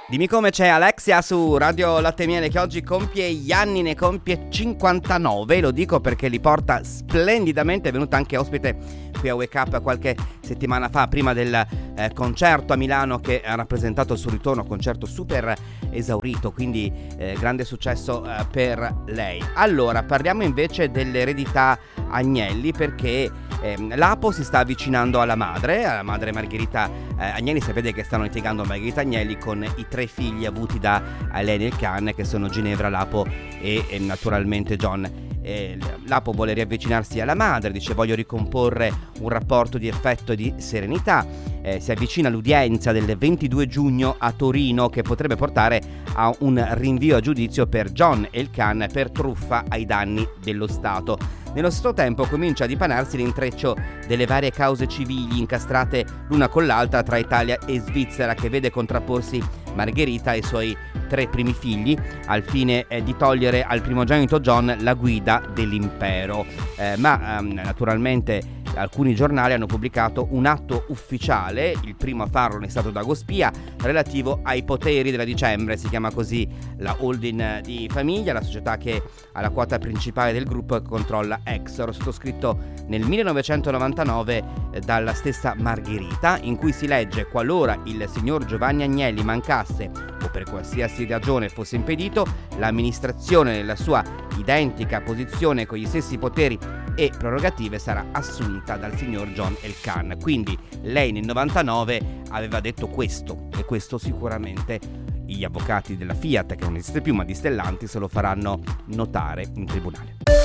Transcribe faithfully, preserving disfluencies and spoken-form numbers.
Dimmi come, c'è Alexia su Radio Latte e Miele che oggi compie gli anni, ne compie cinquantanove, lo dico perché li porta splendidamente, è venuta anche ospite qui a Wake Up qualche settimana fa, prima del eh, concerto a Milano che ha rappresentato il suo ritorno, concerto super esaurito, quindi eh, grande successo eh, per lei. Allora, parliamo invece dell'eredità Agnelli, perché eh, l'Apo si sta avvicinando alla madre, alla madre Margherita eh, Agnelli. Sapete che stanno litigando Margherita Agnelli con i tre figli avuti da Alain El Khan, che sono Ginevra, Lapo e, e naturalmente John. Eh, Lapo vuole riavvicinarsi alla madre, dice voglio ricomporre un rapporto di affetto e di serenità. Eh, si avvicina l'udienza del ventidue giugno a Torino, che potrebbe portare a un rinvio a giudizio per John El Khan per truffa ai danni dello Stato. Nello stesso tempo comincia a dipanarsi l'intreccio delle varie cause civili incastrate l'una con l'altra tra Italia e Svizzera, che vede contrapporsi Margherita e i suoi tre primi figli al fine eh, di togliere al primogenito John la guida dell'impero. Eh, ma ehm, naturalmente alcuni giornali hanno pubblicato un atto ufficiale, il primo a farlo è stato Dagospia, relativo ai poteri della Dicembre, si chiama così la holding di famiglia, la società che ha la quota principale del gruppo e controlla Exor, sottoscritto nel millenovecentonovantanove eh, dalla stessa Margherita, in cui si legge: qualora il signor Giovanni Agnelli mancasse o per qualsiasi ragione fosse impedito, l'amministrazione nella sua identica posizione con gli stessi poteri e prerogative sarà assunta dal signor John El Khan. Quindi lei nel novantanove aveva detto questo, e questo sicuramente gli avvocati della Fiat, che non esiste più ma di Stellantis, lo faranno notare in tribunale.